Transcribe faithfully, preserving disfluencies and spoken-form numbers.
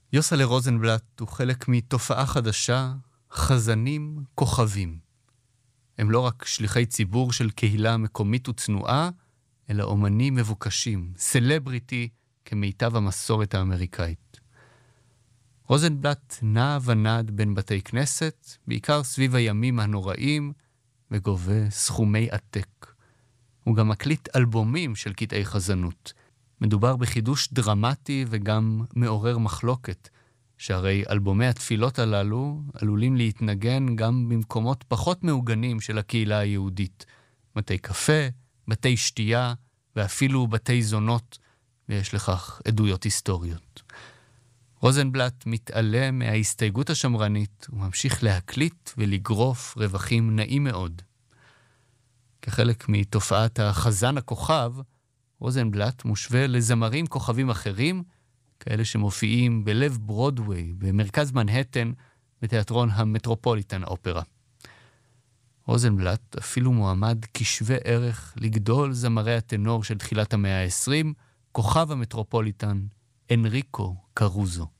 יוסלה רוזנבלט הוא חלק מתופעה חדשה, חזנים כוכבים. הם לא רק שליחי ציבור של קהילה מקומית וצנועה, אלא אומנים מבוקשים, סלבריטי כמיטב המסורת האמריקאית. רוזנבלט נע ונד בין בתי כנסת, בעיקר סביב הימים הנוראים, וגובה סכומי עתק. הוא גם מקליט אלבומים של קטעי חזנות. מדובר בחידוש דרמטי וגם מעורר מחלוקת, שהרי אלבומי התפילות הללו עלולים להתנגן גם במקומות פחות מעוגנים של הקהילה היהודית. בתי קפה, בתי שתייה ואפילו בתי זונות, ויש לכך עדויות היסטוריות. רוזנבלט מתעלם מההסתייגות השמרנית וממשיך להקליט ולגרוף רווחים נעים מאוד. כחלק מתופעת החזן הכוכב, רוזנבלט מושווה לזמרים כוכבים אחרים, כאלה שמופיעים בלב ברודווי, במרכז מנהטן, בתיאטרון המטרופוליטן אופרה. רוזנבלט אפילו מועמד כשווה ערך לגדול זמרי הטנור של תחילת המאה ה-עשרים, כוכב המטרופוליטן, אנריקו קרוזו.